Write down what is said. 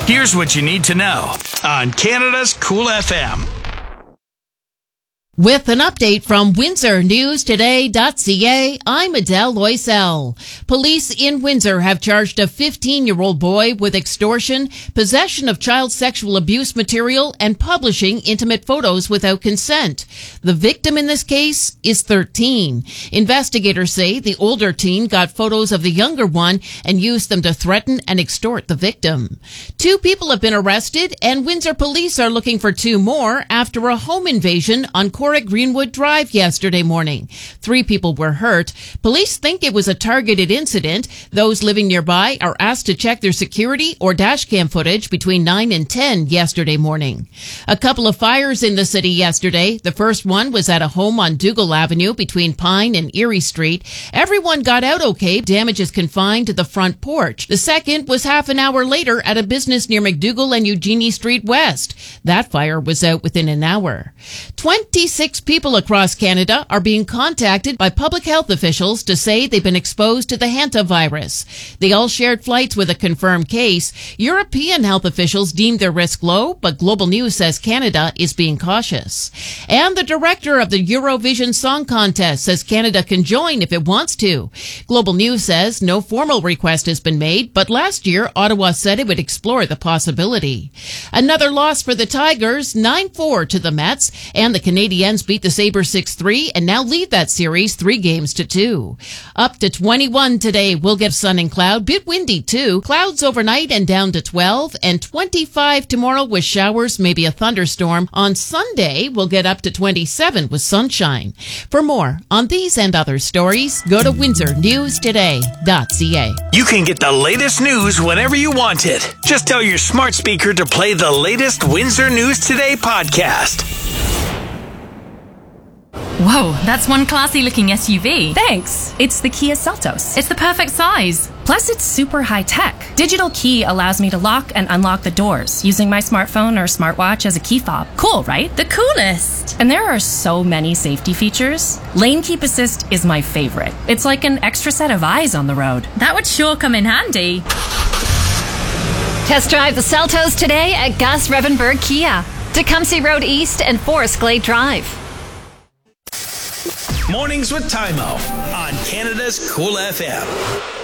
Here's what you need to know on Canada's Cool FM. With an update from WindsorNewsToday.ca, I'm Adele Loisel. Police in Windsor have charged a 15-year-old boy with extortion, possession of child sexual abuse material, and publishing intimate photos without consent. The victim in this case is 13. Investigators say the older teen got photos of the younger one and used them to threaten and extort the victim. 2 people have been arrested, and Windsor police are looking for 2 more after a home invasion on Greenwood Drive yesterday morning. 3 people were hurt. Police think it was a targeted incident. Those living nearby are asked to check their security or dashcam footage between 9 and 10 yesterday morning. A couple of fires in the city yesterday. The first one was at a home on Dougal Avenue between Pine and Erie Street. Everyone got out okay. Damage is confined to the front porch. The second was half an hour later at a business near McDougall and Eugenie Street West. That fire was out within an hour. 26 people across Canada are being contacted by public health officials to say they've been exposed to the hantavirus. They all shared flights with a confirmed case. European health officials deemed their risk low, but Global News says Canada is being cautious. And the director of the Eurovision Song Contest says Canada can join if it wants to. Global News says no formal request has been made, but last year Ottawa said it would explore the possibility. Another loss for the Tigers, 9-4 to the Mets, and the Canadiens beat the Sabres 6-3 and now lead that series 3-2. Up to 21 today. We'll get sun and cloud. Bit windy too. Clouds overnight and down to 12 and 25 tomorrow with showers, maybe a thunderstorm. On Sunday, we'll get up to 27 with sunshine. For more on these and other stories, go to WindsorNewsToday.ca. You can get the latest news whenever you want it. Just tell your smart speaker to play the latest Windsor News Today podcast. Whoa, that's one classy-looking SUV. Thanks. It's the Kia Seltos. It's the perfect size. Plus, it's super high-tech. Digital key allows me to lock and unlock the doors using my smartphone or smartwatch as a key fob. Cool, right? The coolest. And there are so many safety features. Lane Keep Assist is my favorite. It's like an extra set of eyes on the road. That would sure come in handy. Test drive the Seltos today at Gus Revenberg Kia, Tecumseh Road East and Forest Glade Drive. Mornings with Tymo on Canada's Cool FM.